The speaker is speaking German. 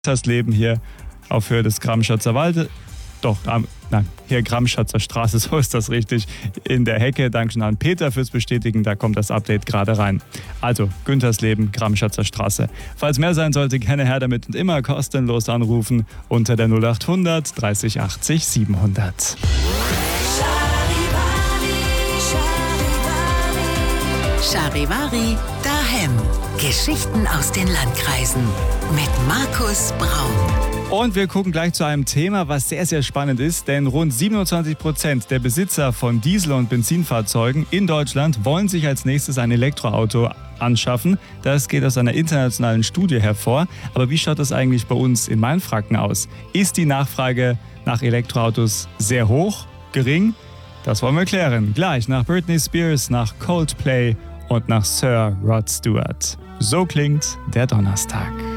Das Leben hier auf Höhe des Gramschatzer Waldes. Hier Gramschatzer Straße, so ist das richtig, in der Hecke. Dankeschön an Peter fürs Bestätigen, da kommt das Update gerade rein. Also, Güntersleben, Gramschatzer Straße. Falls mehr sein sollte, gerne her damit und immer kostenlos anrufen unter der 0800 30 80 700. Charivari daheim. Geschichten aus den Landkreisen mit Markus Braun. Und wir gucken gleich zu einem Thema, was sehr, sehr spannend ist, denn rund 27% der Besitzer von Diesel- und Benzinfahrzeugen in Deutschland wollen sich als nächstes ein Elektroauto anschaffen. Das geht aus einer internationalen Studie hervor. Aber wie schaut das eigentlich bei uns in Mainfranken aus? Ist die Nachfrage nach Elektroautos sehr hoch, gering? Das wollen wir klären. Gleich nach Britney Spears, nach Coldplay und nach Sir Rod Stewart. So klingt der Donnerstag.